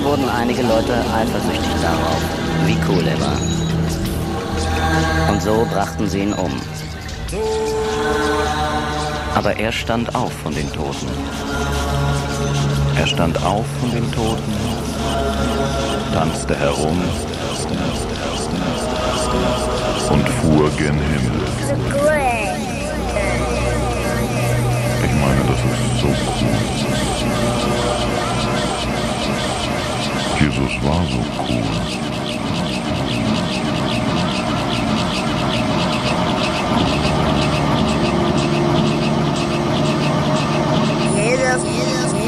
wurden einige Leute eifersüchtig darauf, wie cool er war. Und so brachten sie ihn um. Aber er stand auf von den Toten. Er stand auf von den Toten, tanzte herum und fuhr gen Himmel. Ich meine, das ist so cool. Jesus war so cool.